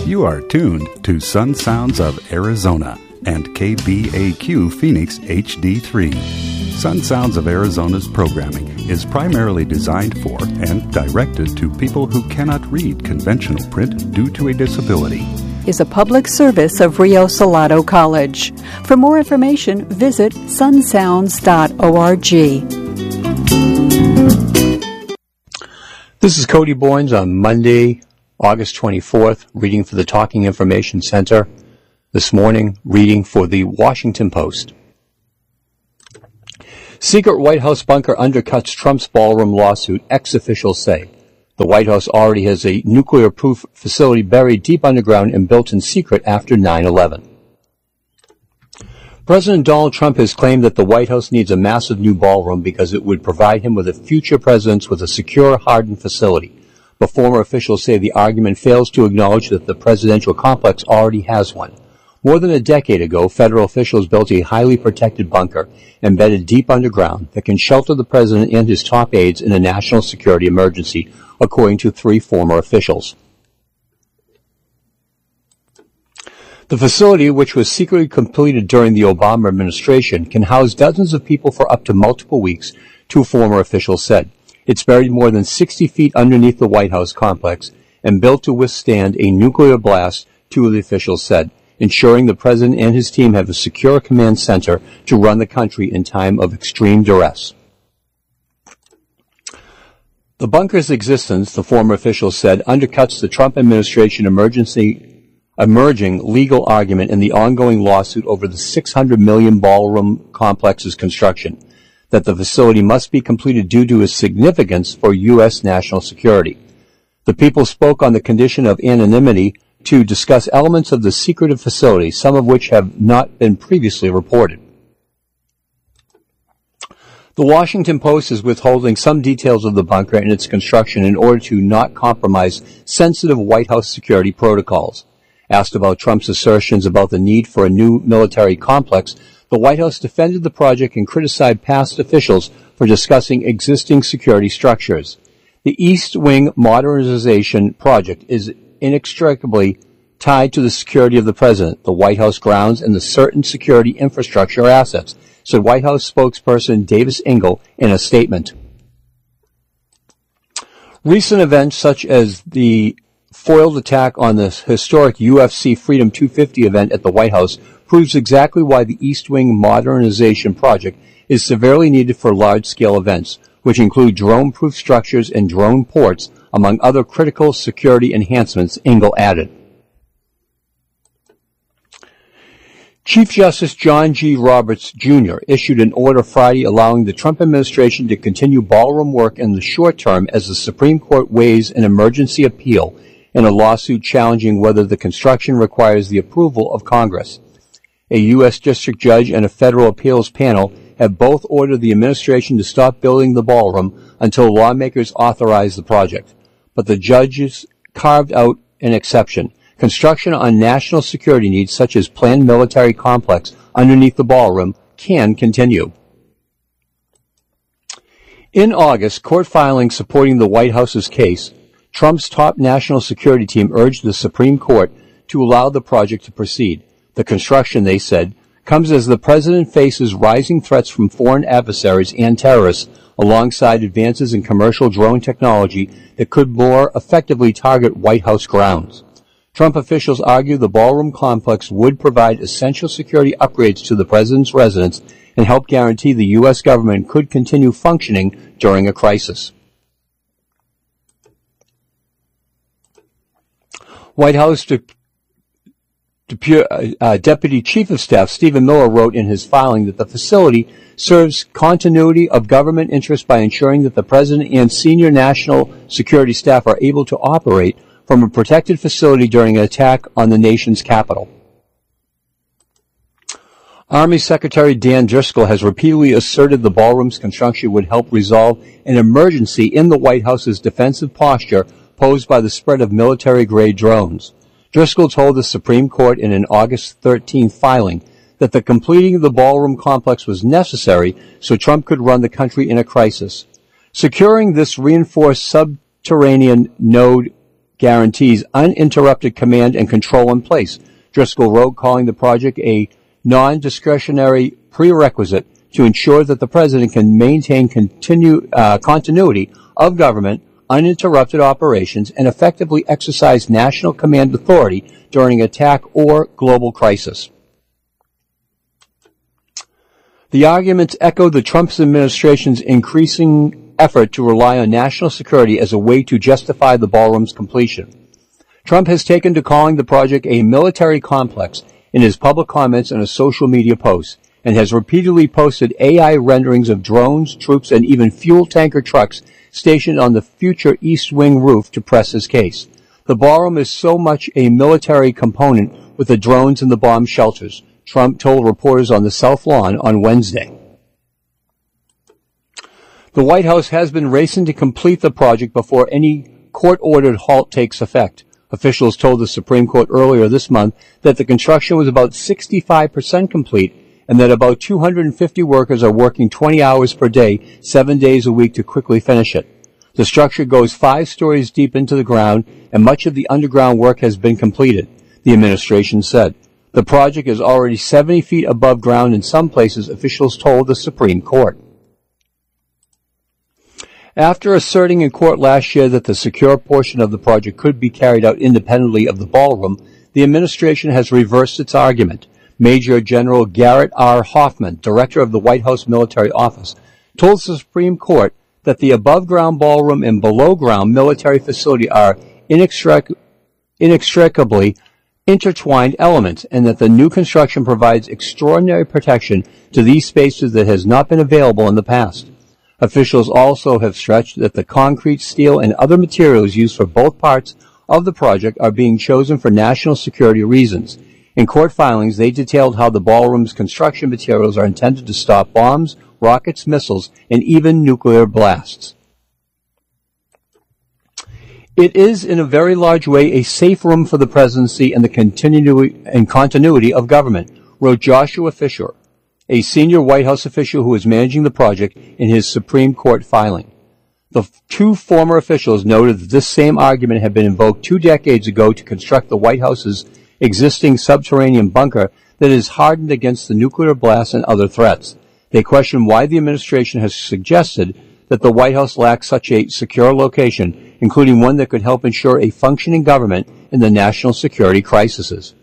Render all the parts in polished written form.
You are tuned to Sun Sounds of Arizona and KBAQ Phoenix HD3. Sun Sounds of Arizona's programming is primarily designed for and directed to people who cannot read conventional print due to a disability. Is a public service of Rio Salado College. For more information, visit sunsounds.org. This is Cody Boynes on Monday, August 24th, reading for the Talking Information Center. This morning, reading for the Washington Post. Secret White House bunker undercuts Trump's ballroom lawsuit, ex-officials say. The White House already has a nuclear-proof facility buried deep underground and built in secret after 9/11. President Donald Trump has claimed that the White House needs a massive new ballroom because it would provide him with a future presence with a secure, hardened facility. But former officials say the argument fails to acknowledge that the presidential complex already has one. More than a decade ago, federal officials built a highly protected bunker embedded deep underground that can shelter the president and his top aides in a national security emergency, according to 3 former officials. The facility, which was secretly completed during the Obama administration, can house dozens of people for up to multiple weeks, 2 former officials said. It's buried more than 60 feet underneath the White House complex and built to withstand a nuclear blast, 2 of the officials said, ensuring the president and his team have a secure command center to run the country in time of extreme duress. The bunker's existence, the former officials said, undercuts the Trump administration emerging legal argument in the ongoing lawsuit over the $600 million ballroom complex's construction, that the facility must be completed due to its significance for U.S. national security. The people spoke on the condition of anonymity to discuss elements of the secretive facility, some of which have not been previously reported. The Washington Post is withholding some details of the bunker and its construction in order to not compromise sensitive White House security protocols. Asked about Trump's assertions about the need for a new military complex, the White House defended the project and criticized past officials for discussing existing security structures. The East Wing modernization project is inextricably tied to the security of the president, the White House grounds, and the certain security infrastructure assets, said White House spokesperson Davis Ingle in a statement. Recent events such as the foiled attack on the historic UFC Freedom 250 event at the White House proves exactly why the East Wing modernization project is severely needed for large-scale events, which include drone-proof structures and drone ports, among other critical security enhancements, Ingle added. Chief Justice John G. Roberts, Jr. issued an order Friday allowing the Trump administration to continue ballroom work in the short term as the Supreme Court weighs an emergency appeal in a lawsuit challenging whether the construction requires the approval of Congress. A U.S. district judge and a federal appeals panel have both ordered the administration to stop building the ballroom until lawmakers authorize the project. But the judges carved out an exception. Construction on national security needs, such as planned military complex underneath the ballroom, can continue. In August, court filings supporting the White House's case, Trump's top national security team urged the Supreme Court to allow the project to proceed. The construction, they said, comes as the president faces rising threats from foreign adversaries and terrorists, alongside advances in commercial drone technology that could more effectively target White House grounds. Trump officials argue the ballroom complex would provide essential security upgrades to the president's residence and help guarantee the U.S. government could continue functioning during a crisis. White House Deputy Chief of Staff Stephen Miller wrote in his filing that the facility serves continuity of government interest by ensuring that the president and senior national security staff are able to operate from a protected facility during an attack on the nation's capital. Army Secretary Dan Driscoll has repeatedly asserted the ballroom's construction would help resolve an emergency in the White House's defensive posture posed by the spread of military-grade drones. Driscoll told the Supreme Court in an August 13 filing that the completing of the ballroom complex was necessary so Trump could run the country in a crisis. Securing this reinforced subterranean node guarantees uninterrupted command and control in place. Driscoll wrote, calling the project a non-discretionary prerequisite to ensure that the president can maintain continuity of government, uninterrupted operations, and effectively exercise national command authority during attack or global crisis. The arguments echo the Trump administration's increasing effort to rely on national security as a way to justify the ballroom's completion. Trump has taken to calling the project a military complex in his public comments and his social media posts, and has repeatedly posted AI renderings of drones, troops, and even fuel tanker trucks stationed on the future East Wing roof to press his case. The ballroom is so much a military component with the drones and the bomb shelters, Trump told reporters on the South Lawn on Wednesday. The White House has been racing to complete the project before any court-ordered halt takes effect. Officials told the Supreme Court earlier this month that the construction was about 65% complete and that about 250 workers are working 20 hours per day, 7 days a week to quickly finish it. The structure goes 5 stories deep into the ground, and much of the underground work has been completed, the administration said. The project is already 70 feet above ground in some places, officials told the Supreme Court. After asserting in court last year that the secure portion of the project could be carried out independently of the ballroom, the administration has reversed its argument. Major General Garrett R. Hoffman, director of the White House Military Office, told the Supreme Court that the above-ground ballroom and below-ground military facility are inextricably intertwined elements, and that the new construction provides extraordinary protection to these spaces that has not been available in the past. Officials also have stretched that the concrete, steel, and other materials used for both parts of the project are being chosen for national security reasons. In court filings, they detailed how the ballroom's construction materials are intended to stop bombs, rockets, missiles, and even nuclear blasts. It is, in a very large way, a safe room for the presidency and the continuity of government, wrote Joshua Fisher, a senior White House official who is managing the project, in his Supreme Court filing. The 2 former officials noted that this same argument had been invoked 2 decades ago to construct the White House's existing subterranean bunker that is hardened against the nuclear blasts and other threats. They question why the administration has suggested that the White House lacks such a secure location, including one that could help ensure a functioning government in the national security crises.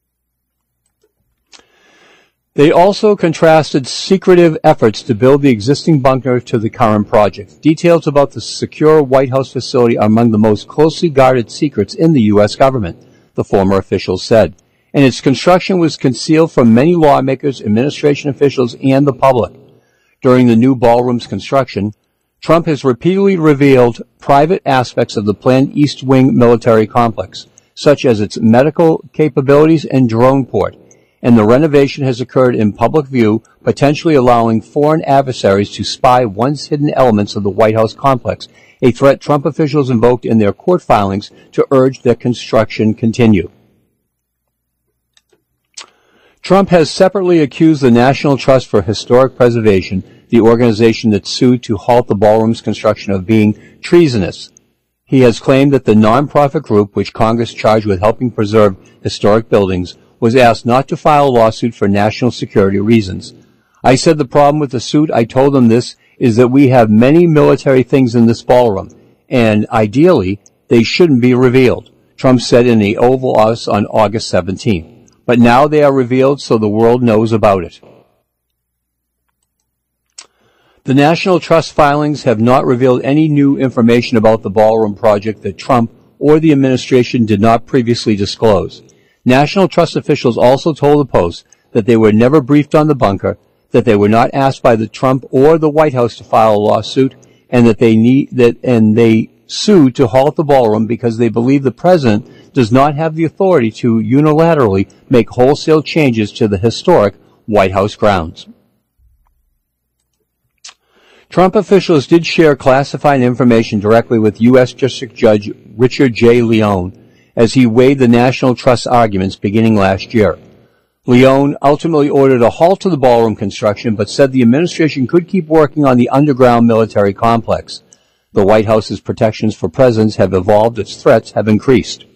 They also contrasted secretive efforts to build the existing bunker to the current project. Details about the secure White House facility are among the most closely guarded secrets in the U.S. government, the former officials said, and its construction was concealed from many lawmakers, administration officials, and the public. During the new ballroom's construction, Trump has repeatedly revealed private aspects of the planned East Wing military complex, such as its medical capabilities and drone port, and the renovation has occurred in public view, potentially allowing foreign adversaries to spy once hidden elements of the White House complex, a threat Trump officials invoked in their court filings to urge that construction continue. Trump has separately accused the National Trust for Historic Preservation, the organization that sued to halt the ballroom's construction, of being treasonous. He has claimed that the nonprofit group, which Congress charged with helping preserve historic buildings, was asked not to file a lawsuit for national security reasons. I said the problem with the suit, I told them this, is that we have many military things in this ballroom, and ideally, they shouldn't be revealed, Trump said in the Oval Office on August 17th. But now they are revealed so the world knows about it. The National Trust filings have not revealed any new information about the ballroom project that Trump or the administration did not previously disclose. National Trust officials also told the Post that they were never briefed on the bunker, that they were not asked by the Trump or the White House to file a lawsuit, and that they sued to halt the ballroom because they believe the president does not have the authority to unilaterally make wholesale changes to the historic White House grounds. Trump officials did share classified information directly with U.S. District Judge Richard J. Leone as he weighed the National Trust arguments beginning last year. Leone ultimately ordered a halt to the ballroom construction, but said the administration could keep working on the underground military complex. The White House's protections for presidents have evolved as threats have increased.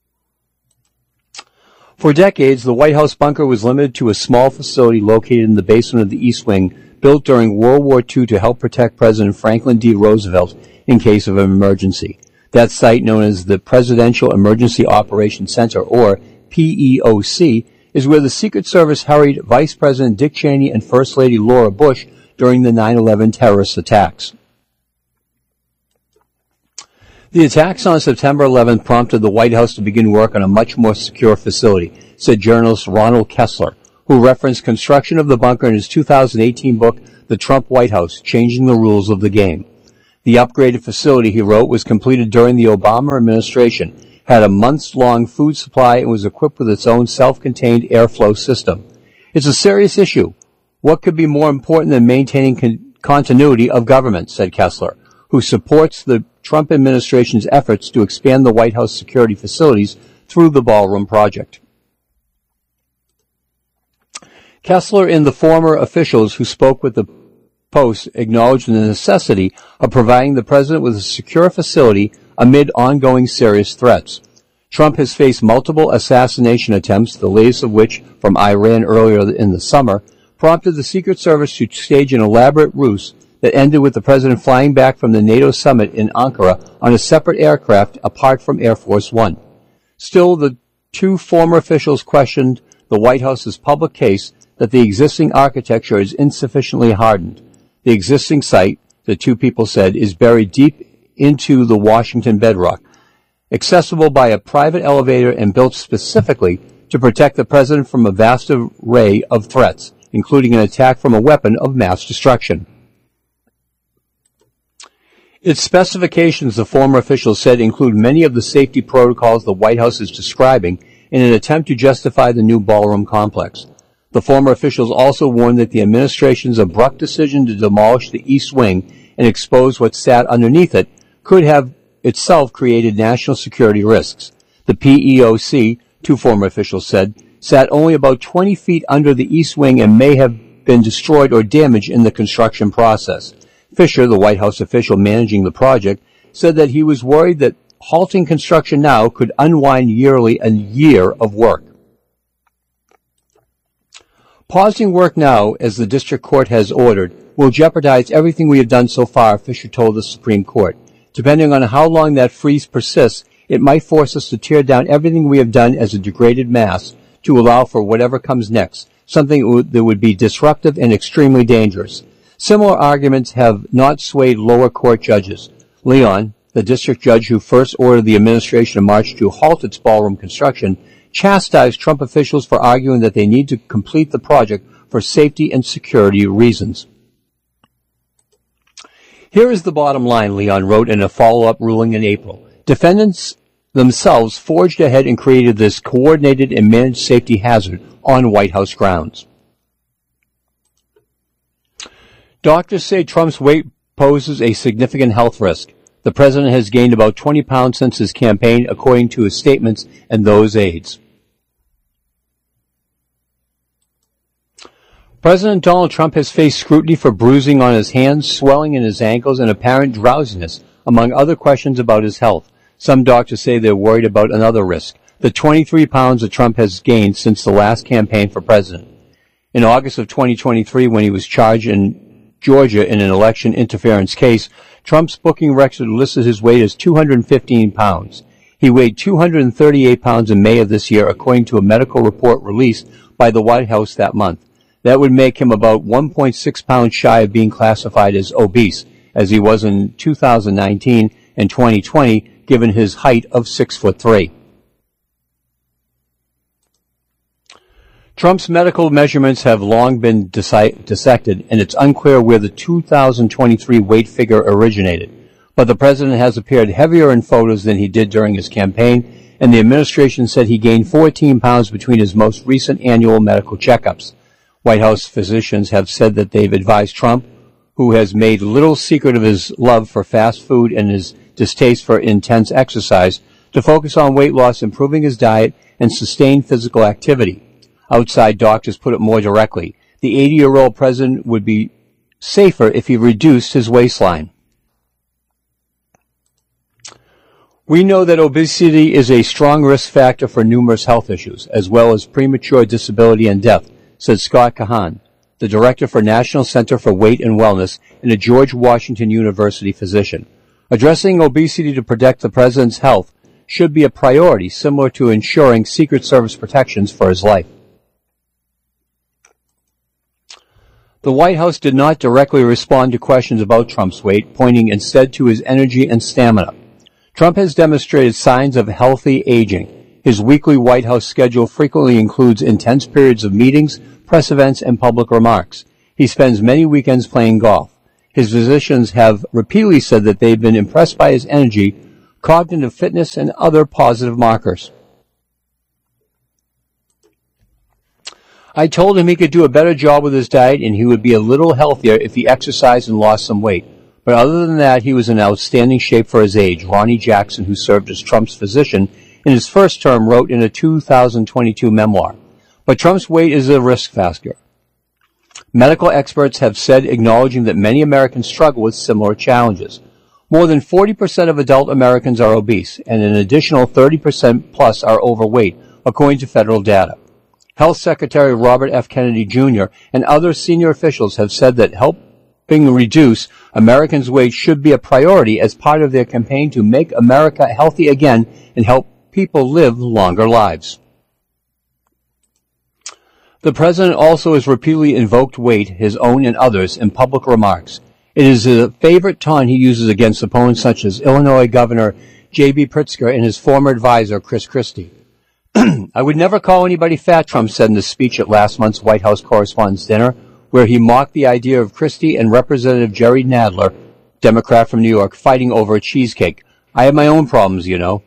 For decades, the White House bunker was limited to a small facility located in the basement of the East Wing, built during World War II to help protect President Franklin D. Roosevelt in case of an emergency. That site, known as the Presidential Emergency Operations Center, or PEOC, is where the Secret Service hurried Vice President Dick Cheney and First Lady Laura Bush during the 9/11 terrorist attacks. The attacks on September 11th prompted the White House to begin work on a much more secure facility, said journalist Ronald Kessler, who referenced construction of the bunker in his 2018 book, The Trump White House, Changing the Rules of the Game. The upgraded facility, he wrote, was completed during the Obama administration, had a months-long food supply, and was equipped with its own self-contained airflow system. It's a serious issue. What could be more important than maintaining continuity of government, said Kessler, who supports the Trump administration's efforts to expand the White House security facilities through the Ballroom Project. Kessler and the former officials who spoke with the Post acknowledged the necessity of providing the president with a secure facility amid ongoing serious threats. Trump has faced multiple assassination attempts, the latest of which, from Iran earlier in the summer, prompted the Secret Service to stage an elaborate ruse that ended with the president flying back from the NATO summit in Ankara on a separate aircraft apart from Air Force One. Still, the two former officials questioned the White House's public case that the existing architecture is insufficiently hardened. The existing site, the two people said, is buried deep into the Washington bedrock, accessible by a private elevator and built specifically to protect the president from a vast array of threats, including an attack from a weapon of mass destruction. Its specifications, the former officials said, include many of the safety protocols the White House is describing in an attempt to justify the new ballroom complex. The former officials also warned that the administration's abrupt decision to demolish the East Wing and expose what sat underneath it could have itself created national security risks. The PEOC, two former officials said, sat only about 20 feet under the East Wing and may have been destroyed or damaged in the construction process. Fisher, the White House official managing the project, said that he was worried that halting construction now could unwind yearly a year of work. Pausing work now, as the district court has ordered, will jeopardize everything we have done so far, Fisher told the Supreme Court. Depending on how long that freeze persists, it might force us to tear down everything we have done as a degraded mass to allow for whatever comes next, something that would be disruptive and extremely dangerous. Similar arguments have not swayed lower court judges. Leon, the district judge who first ordered the administration in March to halt its ballroom construction, chastised Trump officials for arguing that they need to complete the project for safety and security reasons. Here is the bottom line, Leon wrote in a follow-up ruling in April. Defendants themselves forged ahead and created this coordinated and managed safety hazard on White House grounds. Doctors say Trump's weight poses a significant health risk. The president has gained about 20 pounds since his campaign, according to his statements and those aides. President Donald Trump has faced scrutiny for bruising on his hands, swelling in his ankles, and apparent drowsiness, among other questions about his health. Some doctors say they're worried about another risk, the 23 pounds that Trump has gained since the last campaign for president. In August of 2023, when he was charged in Georgia in an election interference case, Trump's booking record listed his weight as 215 pounds. He weighed 238 pounds in May of this year, according to a medical report released by the White House that month. That would make him about 1.6 pounds shy of being classified as obese, as he was in 2019 and 2020, given his height of 6'3". Trump's medical measurements have long been dissected, and it's unclear where the 2023 weight figure originated. But the president has appeared heavier in photos than he did during his campaign, and the administration said he gained 14 pounds between his most recent annual medical checkups. White House physicians have said that they've advised Trump, who has made little secret of his love for fast food and his distaste for intense exercise, to focus on weight loss, improving his diet, and sustained physical activity. Outside doctors put it more directly. The 80-year-old president would be safer if he reduced his waistline. We know that obesity is a strong risk factor for numerous health issues, as well as premature disability and death, said Scott Kahan, the Director for National Center for Weight and Wellness and a George Washington University physician. Addressing obesity to protect the president's health should be a priority, similar to ensuring Secret Service protections for his life. The White House did not directly respond to questions about Trump's weight, pointing instead to his energy and stamina. Trump has demonstrated signs of healthy aging. His weekly White House schedule frequently includes intense periods of meetings, press events, and public remarks. He spends many weekends playing golf. His physicians have repeatedly said that they've been impressed by his energy, cognitive fitness, and other positive markers. I told him he could do a better job with his diet and he would be a little healthier if he exercised and lost some weight. But other than that, he was in outstanding shape for his age, Ronnie Jackson, who served as Trump's physician in his first term, wrote in a 2022 memoir. But Trump's weight is a risk factor. Medical experts have said, acknowledging that many Americans struggle with similar challenges. More than 40% of adult Americans are obese, and an additional 30% plus are overweight, according to federal data. Health Secretary Robert F. Kennedy Jr. and other senior officials have said that helping reduce Americans' weight should be a priority as part of their campaign to make America healthy again and help people live longer lives. The president also has repeatedly invoked weight, his own and others, in public remarks. It is a favorite taunt he uses against opponents such as Illinois Governor J.B. Pritzker and his former advisor, Chris Christie. I would never call anybody fat, Trump said in a speech at last month's White House Correspondents' Dinner, where he mocked the idea of Christie and Representative Jerry Nadler, Democrat from New York, fighting over a cheesecake. I have my own problems, you know.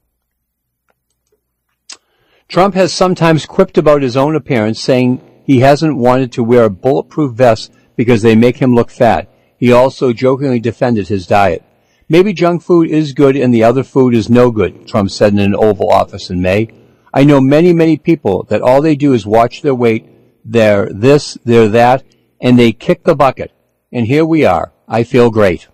Trump has sometimes quipped about his own appearance, saying he hasn't wanted to wear a bulletproof vest because they make him look fat. He also jokingly defended his diet. Maybe junk food is good and the other food is no good, Trump said in an Oval Office in May. I know many people that all they do is watch their weight, they're this, they're that, and they kick the bucket. And here we are. I feel great.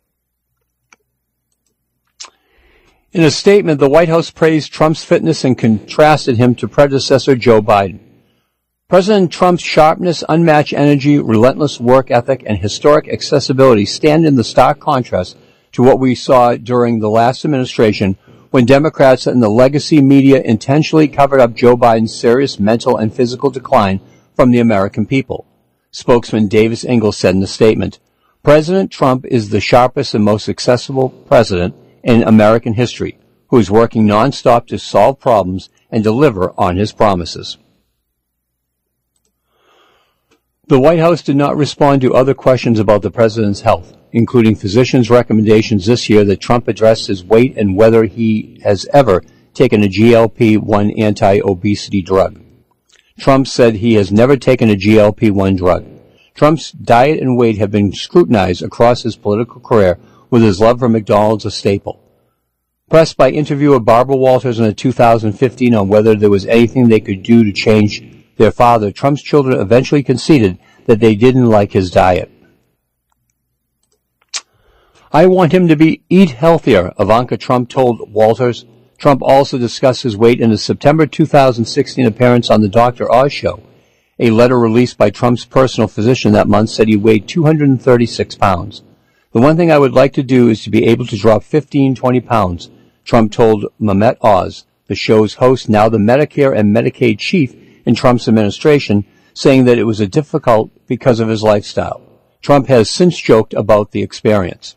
In a statement, the White House praised Trump's fitness and contrasted him to predecessor Joe Biden. President Trump's sharpness, unmatched energy, relentless work ethic, and historic accessibility stand in the stark contrast to what we saw during the last administration, when Democrats and the legacy media intentionally covered up Joe Biden's serious mental and physical decline from the American people. Spokesman Davis Ingalls said in a statement, President Trump is the sharpest and most accessible president in American history, who is working nonstop to solve problems and deliver on his promises. The White House did not respond to other questions about the president's health, including physicians' recommendations this year that Trump addressed his weight and whether he has ever taken a GLP-1 anti-obesity drug. Trump said he has never taken a GLP-1 drug. Trump's diet and weight have been scrutinized across his political career, with his love for McDonald's a staple. Pressed by interviewer Barbara Walters in 2015 on whether there was anything they could do to change their father, Trump's children eventually conceded that they didn't like his diet. I want him to eat healthier, Ivanka Trump told Walters. Trump also discussed his weight in a September 2016 appearance on the Dr. Oz show. A letter released by Trump's personal physician that month said he weighed 236 pounds. The one thing I would like to do is to be able to drop 15-20 pounds, Trump told Mehmet Oz, the show's host, now the Medicare and Medicaid chief in Trump's administration, saying that it was difficult because of his lifestyle. Trump has since joked about the experience.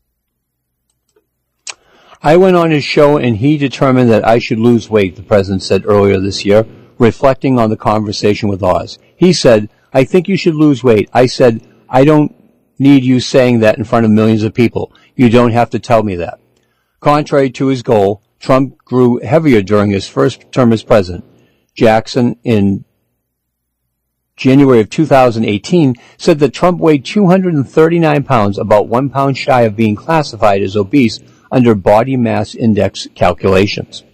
I went on his show and he determined that I should lose weight, the president said earlier this year, reflecting on the conversation with Oz. He said, I think you should lose weight. I said, I don't need you saying that in front of millions of people. You don't have to tell me that. Contrary to his goal, Trump grew heavier during his first term as president. Jackson, in January of 2018, said that Trump weighed 239 pounds, about 1 pound shy of being classified as obese under body mass index calculations.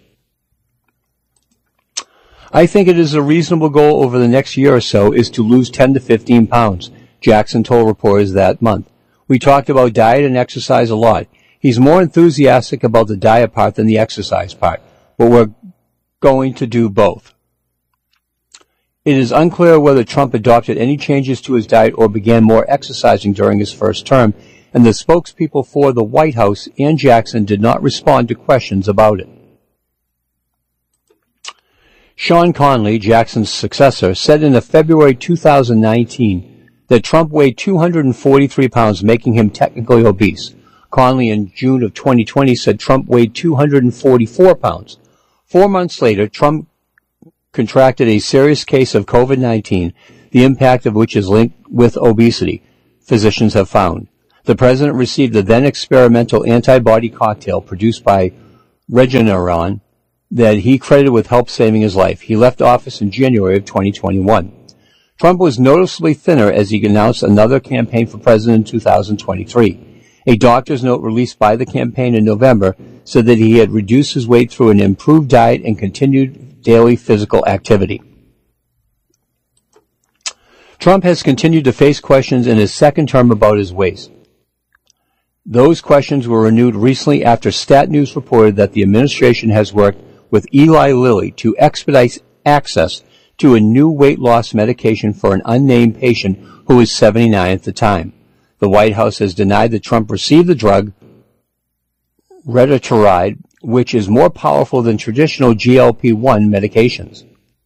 I think it is a reasonable goal over the next year or so is to lose 10 to 15 pounds, Jackson told reporters that month. We talked about diet and exercise a lot. He's more enthusiastic about the diet part than the exercise part, but we're going to do both. It is unclear whether Trump adopted any changes to his diet or began more exercising during his first term, and the spokespeople for the White House, Ann Jackson, did not respond to questions about it. Sean Conley, Jackson's successor, said in a February 2019 that Trump weighed 243 pounds, making him technically obese. Conley in June of 2020 said Trump weighed 244 pounds. 4 months later, Trump contracted a serious case of COVID-19, the impact of which is linked with obesity, physicians have found. The president received the then experimental antibody cocktail produced by Regeneron that he credited with help saving his life. He left office in January of 2021. Trump was noticeably thinner as he announced another campaign for president in 2023. A doctor's note released by the campaign in November said that he had reduced his weight through an improved diet and continued daily physical activity. Trump has continued to face questions in his second term about his weight. Those questions were renewed recently after Stat News reported that the administration has worked with Eli Lilly to expedite access to a new weight loss medication for an unnamed patient who was 79 at the time. The White House has denied that Trump received the drug Retatrutide, which is more powerful than traditional GLP-1 medications.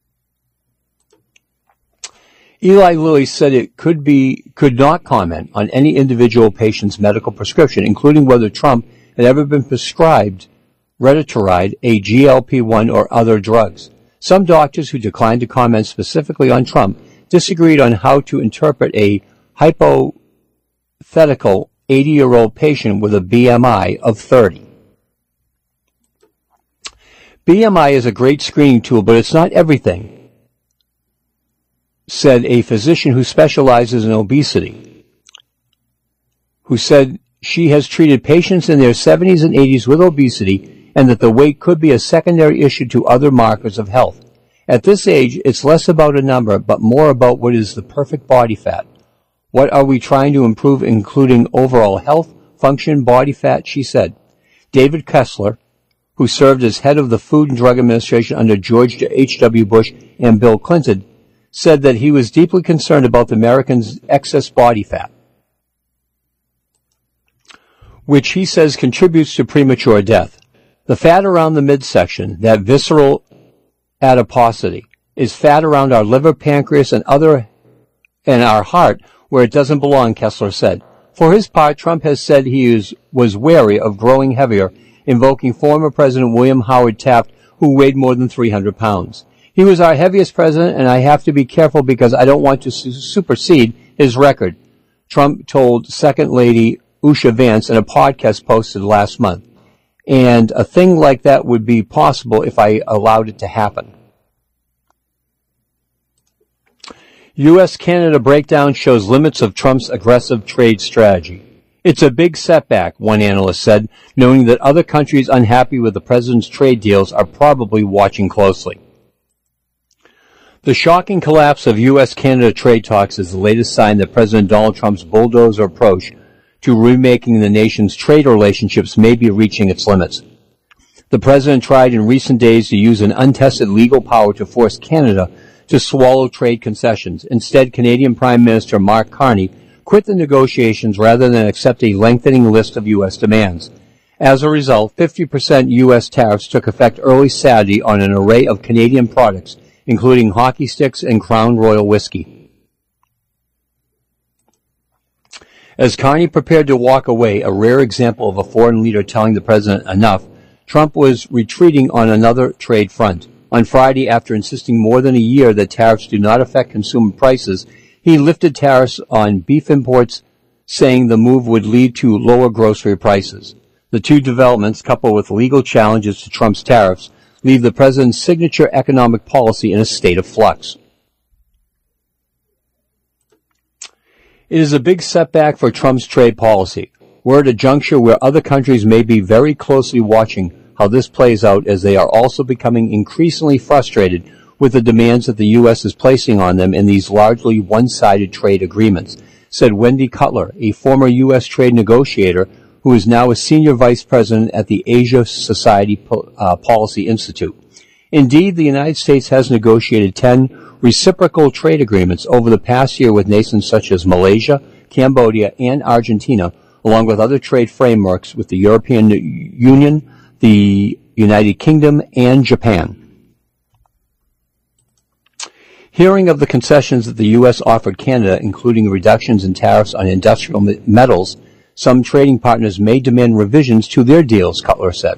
Eli Lilly said it could not comment on any individual patient's medical prescription, including whether Trump had ever been prescribed Retatrutide, a GLP-1, or other drugs. Some doctors who declined to comment specifically on Trump disagreed on how to interpret a hypothetical 80-year-old patient with a BMI of 30. BMI is a great screening tool, but it's not everything, said a physician who specializes in obesity, who said she has treated patients in their 70s and 80s with obesity and that the weight could be a secondary issue to other markers of health. At this age, it's less about a number, but more about what is the perfect body fat. What are we trying to improve, including overall health, function, body fat, she said. David Kessler, who served as head of the Food and Drug Administration under George H.W. Bush and Bill Clinton, said that he was deeply concerned about the Americans' excess body fat, which he says contributes to premature death. The fat around the midsection, that visceral adiposity, is fat around our liver, pancreas, and our heart where it doesn't belong, Kessler said. For his part, Trump has said he was wary of growing heavier, invoking former President William Howard Taft, who weighed more than 300 pounds. He was our heaviest president, and I have to be careful because I don't want to supersede his record, Trump told Second Lady Usha Vance in a podcast posted last month. And a thing like that would be possible if I allowed it to happen. U.S.-Canada breakdown shows limits of Trump's aggressive trade strategy. It's a big setback, one analyst said, knowing that other countries unhappy with the president's trade deals are probably watching closely. The shocking collapse of U.S.-Canada trade talks is the latest sign that President Donald Trump's bulldozer approach to remaking the nation's trade relationships may be reaching its limits. The president tried in recent days to use an untested legal power to force Canada to swallow trade concessions. Instead, Canadian Prime Minister Mark Carney quit the negotiations rather than accept a lengthening list of U.S. demands. As a result, 50% U.S. tariffs took effect early Saturday on an array of Canadian products, including hockey sticks and Crown Royal whiskey. As Carney prepared to walk away, a rare example of a foreign leader telling the president enough, Trump was retreating on another trade front. On Friday, after insisting more than a year that tariffs do not affect consumer prices, he lifted tariffs on beef imports, saying the move would lead to lower grocery prices. The two developments, coupled with legal challenges to Trump's tariffs, leave the president's signature economic policy in a state of flux. It is a big setback for Trump's trade policy. We're at a juncture where other countries may be very closely watching how this plays out, as they are also becoming increasingly frustrated with the demands that the U.S. is placing on them in these largely one-sided trade agreements, said Wendy Cutler, a former U.S. trade negotiator who is now a senior vice president at the Asia Society Policy Institute. Indeed, the United States has negotiated 10 reciprocal trade agreements over the past year with nations such as Malaysia, Cambodia, and Argentina, along with other trade frameworks with the European Union, the United Kingdom, and Japan. Hearing of the concessions that the U.S. offered Canada, including reductions in tariffs on industrial metals, some trading partners may demand revisions to their deals, Cutler said.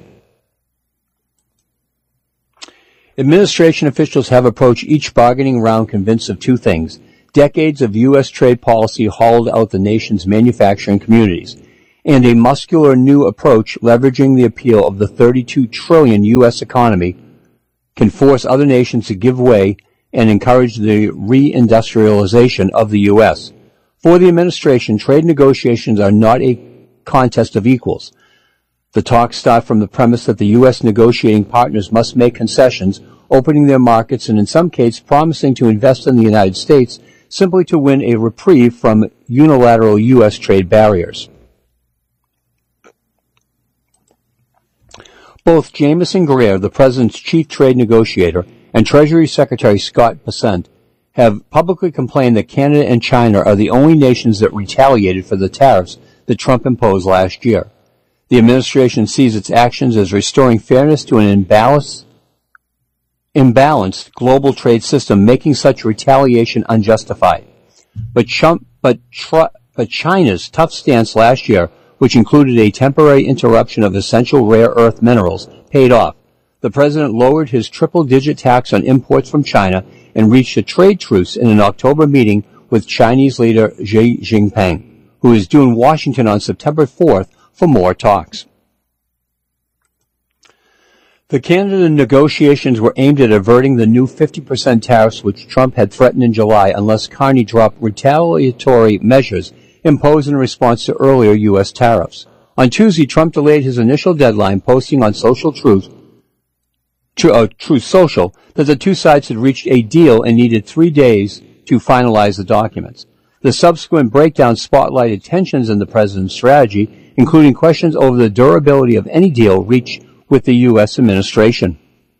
Administration officials have approached each bargaining round convinced of two things. Decades of U.S. trade policy hollowed out the nation's manufacturing communities, and a muscular new approach leveraging the appeal of the $32 trillion U.S. economy can force other nations to give way and encourage the reindustrialization of the U.S. For the administration, trade negotiations are not a contest of equals. The talks start from the premise that the U.S. negotiating partners must make concessions, opening their markets and in some cases promising to invest in the United States simply to win a reprieve from unilateral U.S. trade barriers. Both Jamieson Greer, the President's chief trade negotiator, and Treasury Secretary Scott Bessent have publicly complained that Canada and China are the only nations that retaliated for the tariffs that Trump imposed last year. The administration sees its actions as restoring fairness to an imbalanced global trade system, making such retaliation unjustified. But China's tough stance last year, which included a temporary interruption of essential rare earth minerals, paid off. The president lowered his triple-digit tax on imports from China and reached a trade truce in an October meeting with Chinese leader Xi Jinping, who is due in Washington on September 4th for more talks. The Canada negotiations were aimed at averting the new 50% tariffs which Trump had threatened in July unless Carney dropped retaliatory measures imposed in response to earlier U.S. tariffs. On Tuesday, Trump delayed his initial deadline, posting on Truth Social that the two sides had reached a deal and needed 3 days to finalize the documents. The subsequent breakdown spotlighted tensions in the president's strategy, including questions over the durability of any deal reached with the U.S. administration.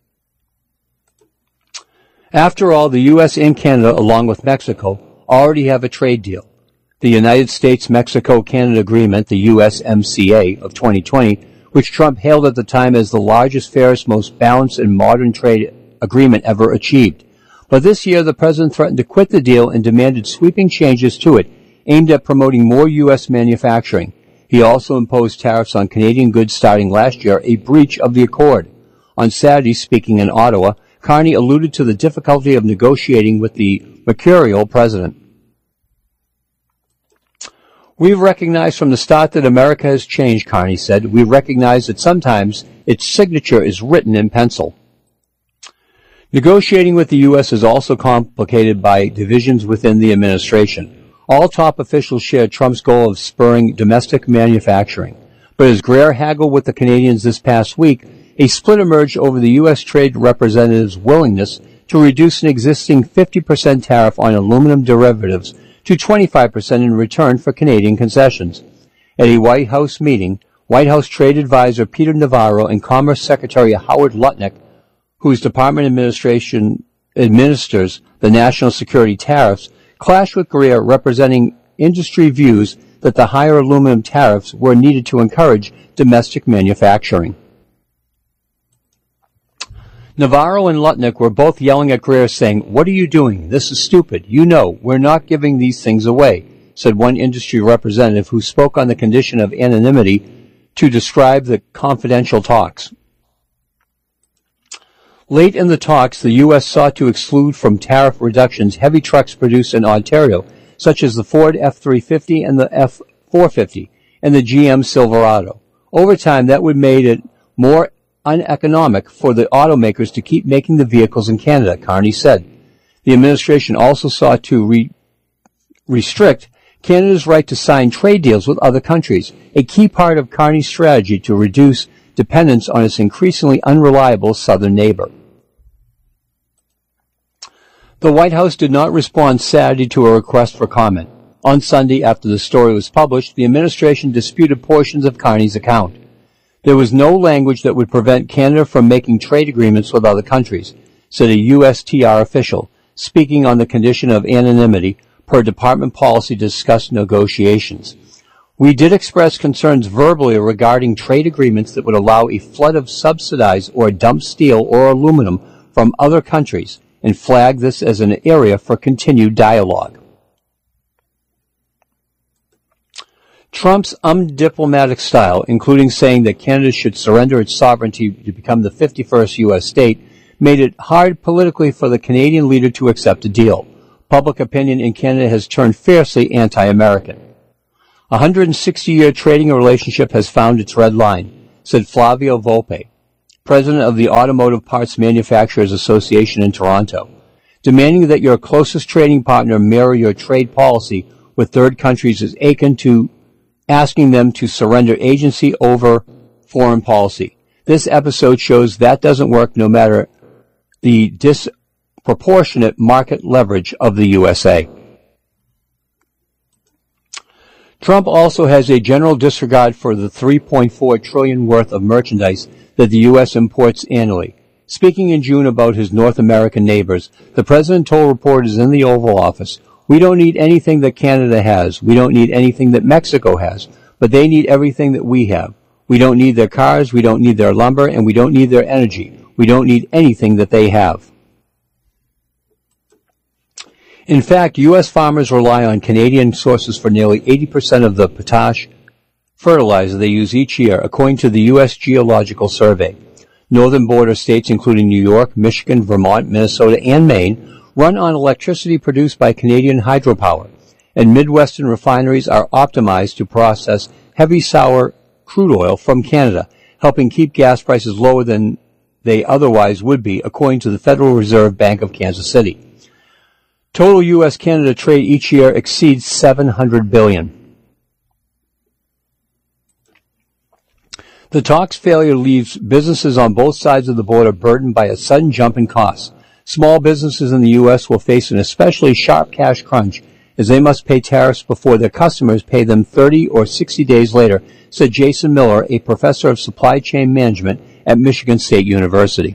After all, the U.S. and Canada, along with Mexico, already have a trade deal. The United States-Mexico-Canada Agreement, the USMCA of 2020, which Trump hailed at the time as the largest, fairest, most balanced, and modern trade agreement ever achieved. But this year, the president threatened to quit the deal and demanded sweeping changes to it, aimed at promoting more U.S. manufacturing. He also imposed tariffs on Canadian goods starting last year, a breach of the accord. On Saturday, speaking in Ottawa, Carney alluded to the difficulty of negotiating with the mercurial president. We've recognized from the start that America has changed, Carney said. We recognize that sometimes its signature is written in pencil. Negotiating with the U.S. is also complicated by divisions within the administration. All top officials share Trump's goal of spurring domestic manufacturing. But as Greer haggled with the Canadians this past week, a split emerged over the U.S. Trade Representative's willingness to reduce an existing 50% tariff on aluminum derivatives to 25% in return for Canadian concessions. At a White House meeting, White House Trade Advisor Peter Navarro and Commerce Secretary Howard Lutnick, whose department administration administers the national security tariffs, clashed with Greer, representing industry views that the higher aluminum tariffs were needed to encourage domestic manufacturing. Navarro and Lutnick were both yelling at Greer, saying, "What are you doing? This is stupid. You know, we're not giving these things away," said one industry representative who spoke on the condition of anonymity to describe the confidential talks. Late in the talks, the U.S. sought to exclude from tariff reductions heavy trucks produced in Ontario, such as the Ford F-350 and the F-450 and the GM Silverado. Over time, that would make it more uneconomic for the automakers to keep making the vehicles in Canada, Carney said. The administration also sought to restrict Canada's right to sign trade deals with other countries, a key part of Carney's strategy to reduce dependence on its increasingly unreliable southern neighbor. The White House did not respond Saturday to a request for comment. On Sunday, after the story was published, the administration disputed portions of Carney's account. There was no language that would prevent Canada from making trade agreements with other countries, said a USTR official, speaking on the condition of anonymity per department policy to discuss negotiations. We did express concerns verbally regarding trade agreements that would allow a flood of subsidized or dumped steel or aluminum from other countries and flag this as an area for continued dialogue. Trump's undiplomatic style, including saying that Canada should surrender its sovereignty to become the 51st U.S. state, made it hard politically for the Canadian leader to accept a deal. Public opinion in Canada has turned fiercely anti-American. A 160-year trading relationship has found its red line, said Flavio Volpe, president of the Automotive Parts Manufacturers Association in Toronto. Demanding that your closest trading partner mirror your trade policy with third countries is akin to asking them to surrender agency over foreign policy. This episode shows that doesn't work no matter the disproportionate market leverage of the USA. Trump also has a general disregard for the $3.4 trillion worth of merchandise that the U.S. imports annually. Speaking in June about his North American neighbors, the president told reporters in the Oval Office, "We don't need anything that Canada has. We don't need anything that Mexico has. But they need everything that we have. We don't need their cars, we don't need their lumber, and we don't need their energy. We don't need anything that they have." In fact, U.S. farmers rely on Canadian sources for nearly 80% of the potash fertilizer they use each year, according to the U.S. Geological Survey. Northern border states, including New York, Michigan, Vermont, Minnesota, and Maine, run on electricity produced by Canadian hydropower, and Midwestern refineries are optimized to process heavy sour crude oil from Canada, helping keep gas prices lower than they otherwise would be, according to the Federal Reserve Bank of Kansas City. Total U.S.-Canada trade each year exceeds $700 billion. The talks' failure leaves businesses on both sides of the border burdened by a sudden jump in costs. Small businesses in the U.S. will face an especially sharp cash crunch as they must pay tariffs before their customers pay them 30 or 60 days later, said Jason Miller, a professor of supply chain management at Michigan State University.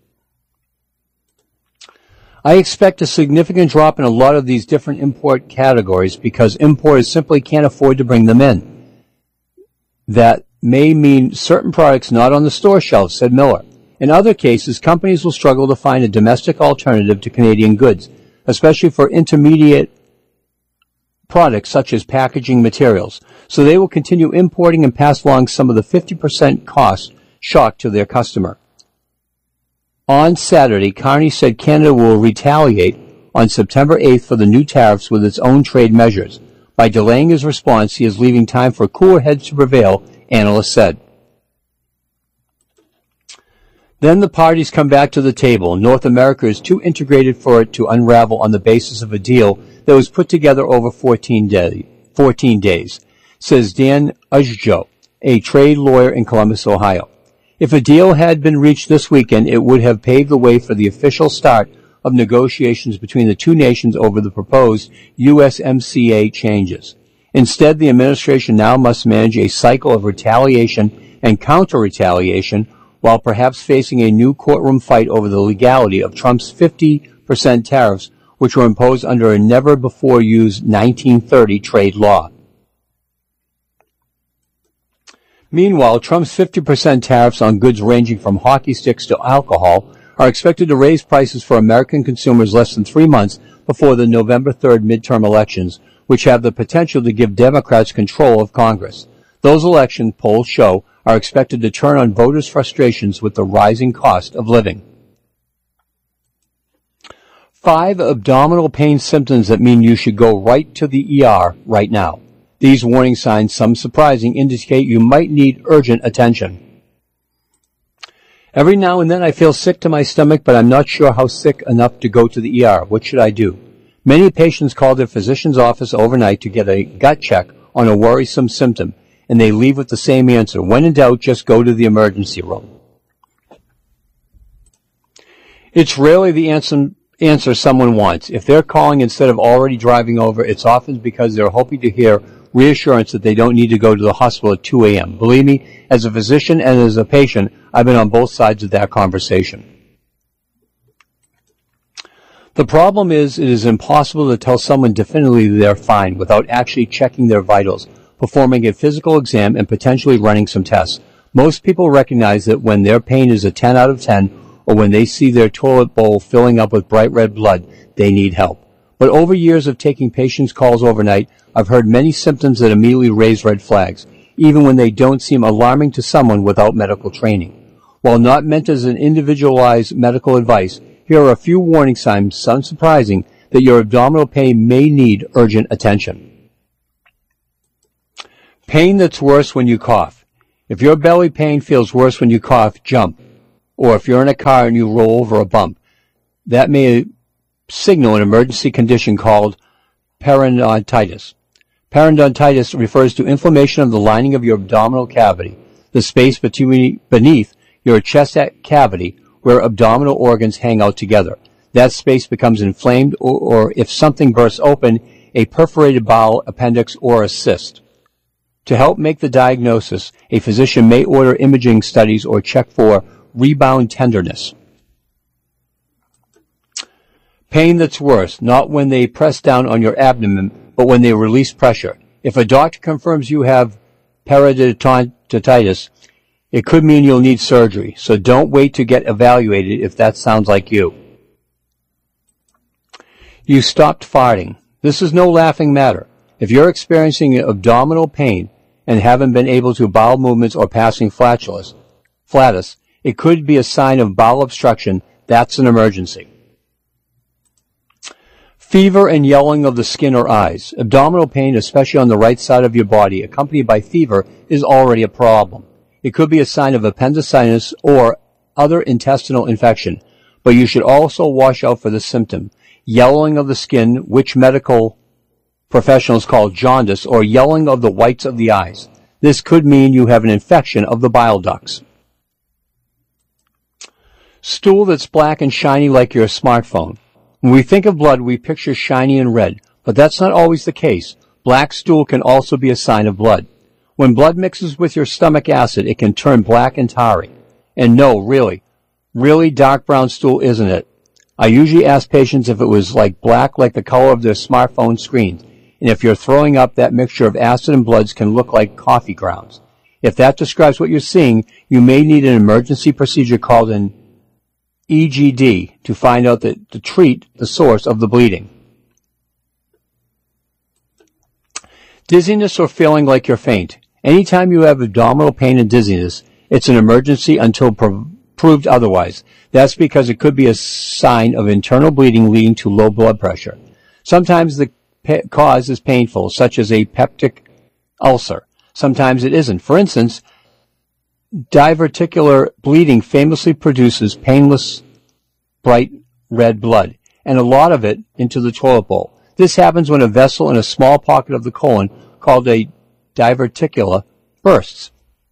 I expect a significant drop in a lot of these different import categories because importers simply can't afford to bring them in. That may mean certain products not on the store shelves, said Miller. In other cases, companies will struggle to find a domestic alternative to Canadian goods, especially for intermediate products such as packaging materials. So they will continue importing and pass along some of the 50% cost shock to their customer. On Saturday, Carney said Canada will retaliate on September 8th for the new tariffs with its own trade measures. By delaying his response, he is leaving time for cooler heads to prevail, analysts said. Then the parties come back to the table. North America is too integrated for it to unravel on the basis of a deal that was put together over 14 days, says Dan Ujjo, a trade lawyer in Columbus, Ohio. If a deal had been reached this weekend, it would have paved the way for the official start of negotiations between the two nations over the proposed USMCA changes. Instead, the administration now must manage a cycle of retaliation and counter-retaliation while perhaps facing a new courtroom fight over the legality of Trump's 50% tariffs, which were imposed under a never-before-used 1930 trade law. Meanwhile, Trump's 50% tariffs on goods ranging from hockey sticks to alcohol are expected to raise prices for American consumers less than 3 months before the November 3rd midterm elections, which have the potential to give Democrats control of Congress. Those election polls show are expected to turn on voters' frustrations with the rising cost of living. 5 abdominal pain symptoms that mean you should go right to the ER right now. These warning signs, some surprising, indicate you might need urgent attention. Every now and then I feel sick to my stomach, but I'm not sure how sick enough to go to the ER. What should I do? Many patients call their physician's office overnight to get a gut check on a worrisome symptom, and they leave with the same answer. When in doubt, just go to the emergency room. It's rarely the answer someone wants. If they're calling instead of already driving over, it's often because they're hoping to hear reassurance that they don't need to go to the hospital at 2 a.m. Believe me, as a physician and as a patient, I've been on both sides of that conversation. The problem is, it is impossible to tell someone definitively they're fine without actually checking their vitals, performing a physical exam, and potentially running some tests. Most people recognize that when their pain is a 10 out of 10, or when they see their toilet bowl filling up with bright red blood, they need help. But over years of taking patients' calls overnight, I've heard many symptoms that immediately raise red flags, even when they don't seem alarming to someone without medical training. While not meant as an individualized medical advice, here are a few warning signs, some surprising, that your abdominal pain may need urgent attention. Pain that's worse when you cough. If your belly pain feels worse when you cough, jump. Or if you're in a car and you roll over a bump, that may signal an emergency condition called periodontitis. Periodontitis refers to inflammation of the lining of your abdominal cavity, the space beneath your chest cavity where abdominal organs hang out together. That space becomes inflamed, or if something bursts open, a perforated bowel, appendix, or a cyst. To help make the diagnosis, a physician may order imaging studies or check for rebound tenderness. Pain that's worse, not when they press down on your abdomen, but when they release pressure. If a doctor confirms you have periodontitis, it could mean you'll need surgery, so don't wait to get evaluated if that sounds like you. You stopped farting. This is no laughing matter. If you're experiencing abdominal pain and haven't been able to bowel movements or passing flatus, it could be a sign of bowel obstruction. That's an emergency. Fever and yellowing of the skin or eyes. Abdominal pain, especially on the right side of your body, accompanied by fever, is already a problem. It could be a sign of appendicitis or other intestinal infection, but you should also watch out for the symptom. Yellowing of the skin, which medical professionals call jaundice, or yellowing of the whites of the eyes. This could mean you have an infection of the bile ducts. Stool that's black and shiny like your smartphone. When we think of blood, we picture shiny and red, but that's not always the case. Black stool can also be a sign of blood. When blood mixes with your stomach acid, it can turn black and tarry. And no, really dark brown stool isn't it? I usually ask patients if it was black like the color of their smartphone screens. And if you're throwing up, that mixture of acid and bloods can look like coffee grounds. If that describes what you're seeing, you may need an emergency procedure called an EGD to find out to treat the source of the bleeding. Dizziness or feeling like you're faint. Anytime you have abdominal pain and dizziness, it's an emergency until proved otherwise. That's because it could be a sign of internal bleeding leading to low blood pressure. Sometimes the cause is painful, such as a peptic ulcer. Sometimes it isn't. For instance, diverticular bleeding famously produces painless, bright red blood, and a lot of it into the toilet bowl. This happens when a vessel in a small pocket of the colon, called a diverticula, bursts.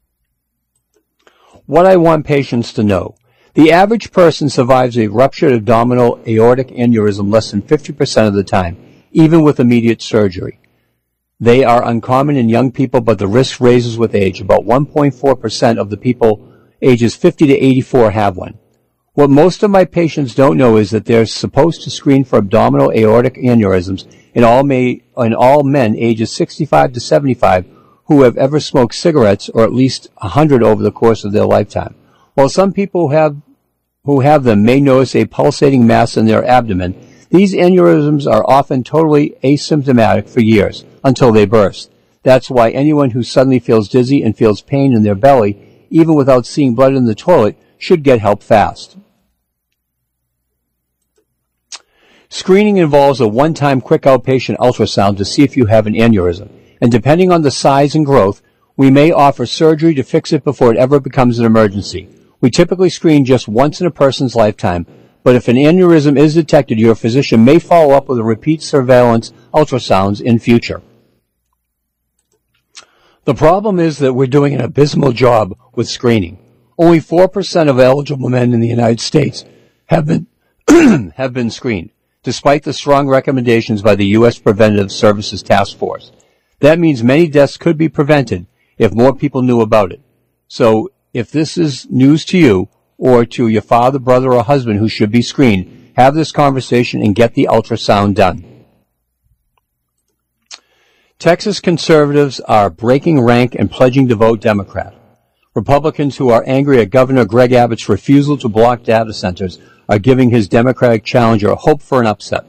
What I want patients to know. The average person survives a ruptured abdominal aortic aneurysm less than 50% of the time, even with immediate surgery. They are uncommon in young people, but the risk raises with age. About 1.4% of the people ages 50 to 84 have one. What most of my patients don't know is that they're supposed to screen for abdominal aortic aneurysms in all men ages 65 to 75 who have ever smoked cigarettes, or at least 100 over the course of their lifetime. While some people who have them may notice a pulsating mass in their abdomen, these aneurysms are often totally asymptomatic for years, until they burst. That's why anyone who suddenly feels dizzy and feels pain in their belly, even without seeing blood in the toilet, should get help fast. Screening involves a one-time quick outpatient ultrasound to see if you have an aneurysm, and depending on the size and growth, we may offer surgery to fix it before it ever becomes an emergency. We typically screen just once in a person's lifetime, but if an aneurysm is detected, your physician may follow up with a repeat surveillance ultrasounds in future. The problem is that we're doing an abysmal job with screening. Only 4% of eligible men in the United States have been have been screened, despite the strong recommendations by the U.S. Preventive Services Task Force. That means many deaths could be prevented if more people knew about it. So, if this is news to you, or to your father, brother, or husband who should be screened, have this conversation and get the ultrasound done. Texas conservatives are breaking rank and pledging to vote Democrat. Republicans who are angry at Governor Greg Abbott's refusal to block data centers are giving his Democratic challenger hope for an upset.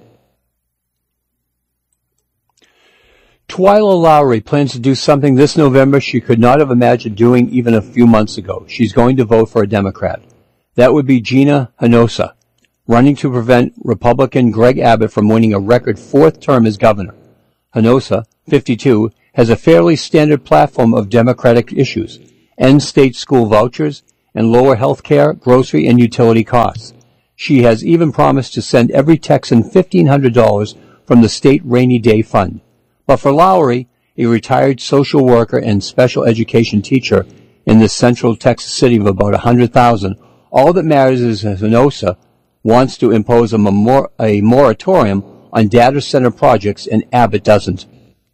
Twyla Lowry plans to do something this November she could not have imagined doing even a few months ago. She's going to vote for a Democrat. That would be Gina Hinojosa, running to prevent Republican Greg Abbott from winning a record fourth term as governor. Hinojosa, 52, has a fairly standard platform of Democratic issues: end state school vouchers and lower health care, grocery, and utility costs. She has even promised to send every Texan $1,500 from the state rainy day fund. But for Lowry, a retired social worker and special education teacher in the central Texas city of about 100,000, all that matters is Hinojosa wants to impose a moratorium on data center projects, and Abbott doesn't.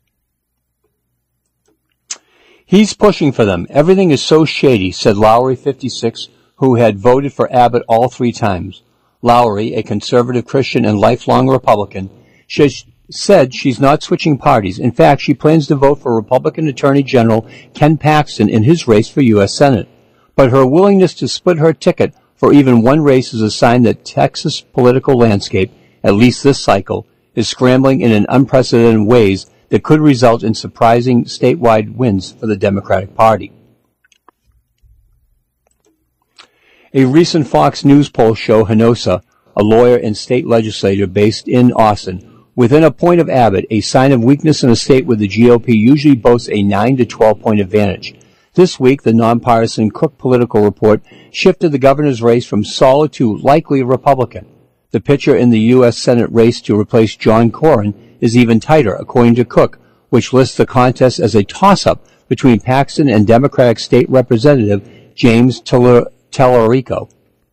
He's pushing for them. Everything is so shady, said Lowry, 56, who had voted for Abbott all 3 times. Lowry, a conservative Christian and lifelong Republican, said she's not switching parties. In fact, she plans to vote for Republican Attorney General Ken Paxton in his race for U.S. Senate. But her willingness to split her ticket for even one race is a sign that Texas political landscape, at least this cycle, is scrambling in an unprecedented ways that could result in surprising statewide wins for the Democratic Party. A recent Fox News poll showed Hinojosa, a lawyer and state legislator based in Austin, within a point of Abbott, a sign of weakness in a state where the GOP usually boasts a 9 to 12-point advantage. This week, the nonpartisan Cook Political Report shifted the governor's race from solid to likely Republican. The picture in the U.S. Senate race to replace John Cornyn is even tighter, according to Cook, which lists the contest as a toss-up between Paxton and Democratic State Representative James Tallarico.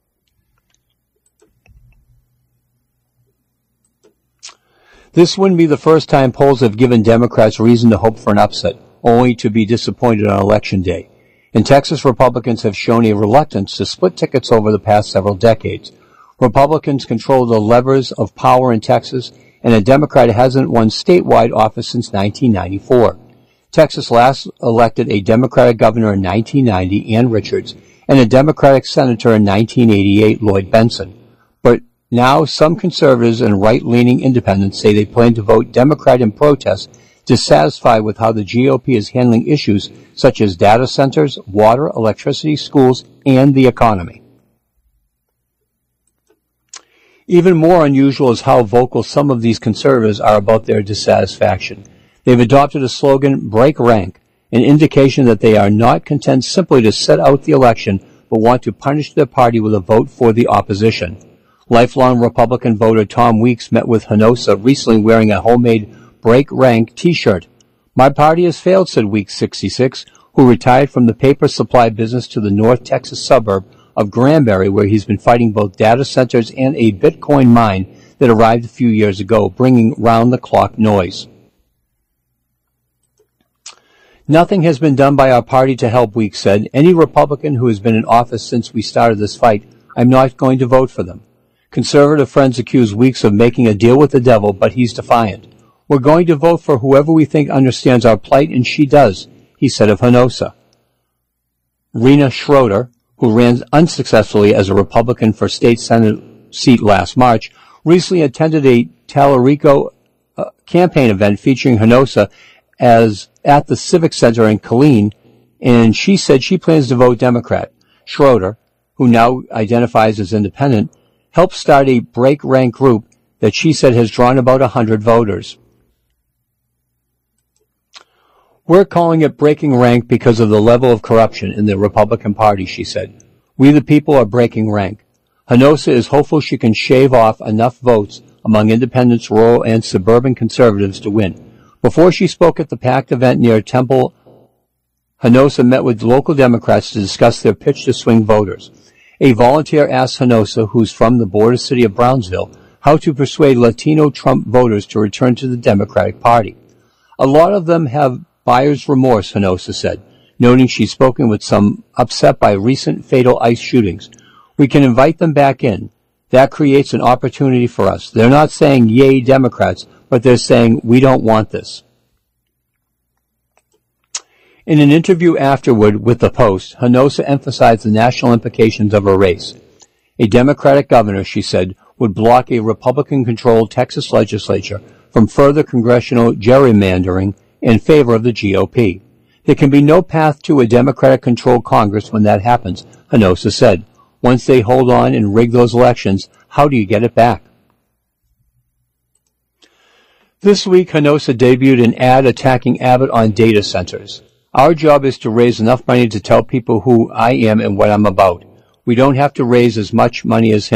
This wouldn't be the first time polls have given Democrats reason to hope for an upset, only to be disappointed on Election Day. In Texas, Republicans have shown a reluctance to split tickets over the past several decades. Republicans control the levers of power in Texas, and a Democrat hasn't won statewide office since 1994. Texas last elected a Democratic governor in 1990, Ann Richards, and a Democratic senator in 1988, Lloyd Bentsen. But now some conservatives and right-leaning independents say they plan to vote Democrat in protest, dissatisfied with how the GOP is handling issues such as data centers, water, electricity, schools, and the economy. Even more unusual is how vocal some of these conservatives are about their dissatisfaction. They've adopted a slogan, break rank, an indication that they are not content simply to set out the election, but want to punish their party with a vote for the opposition. Lifelong Republican voter Tom Weeks met with Hinojosa recently wearing a homemade break rank t-shirt. My party has failed, said Weeks, 66, who retired from the paper supply business to the North Texas suburb of Granbury, where he's been fighting both data centers and a Bitcoin mine that arrived a few years ago, bringing round-the-clock noise. Nothing has been done by our party to help, Weeks said. Any Republican who has been in office since we started this fight, I'm not going to vote for them. Conservative friends accuse Weeks of making a deal with the devil, but he's defiant. We're going to vote for whoever we think understands our plight, and she does, he said of Hinojosa. Rena Schroeder, who ran unsuccessfully as a Republican for state Senate seat last March, recently attended a Tallarico campaign event featuring Hinojosa as at the Civic Center in Killeen, and she said she plans to vote Democrat. Schroeder, who now identifies as independent, helped start a break rank group that she said has drawn about 100 voters. We're calling it breaking rank because of the level of corruption in the Republican Party, she said. We the people are breaking rank. Hinojosa is hopeful she can shave off enough votes among independents, rural, and suburban conservatives to win. Before she spoke at the packed event near Temple, Hinojosa met with local Democrats to discuss their pitch to swing voters. A volunteer asked Hinosa, who's from the border city of Brownsville, how to persuade Latino Trump voters to return to the Democratic Party. A lot of them have buyer's remorse, Hinosa said, noting she's spoken with some upset by recent fatal ICE shootings. We can invite them back in. That creates an opportunity for us. They're not saying, yay, Democrats, but they're saying, we don't want this. In an interview afterward with the Post, Hinosa emphasized the national implications of her race. A Democratic governor, she said, would block a Republican-controlled Texas legislature from further congressional gerrymandering in favor of the GOP. There can be no path to a Democratic-controlled Congress when that happens, Hinosa said. Once they hold on and rig those elections, how do you get it back? This week, Hinosa debuted an ad attacking Abbott on data centers. Our job is to raise enough money to tell people who I am and what I'm about. We don't have to raise as much money as him.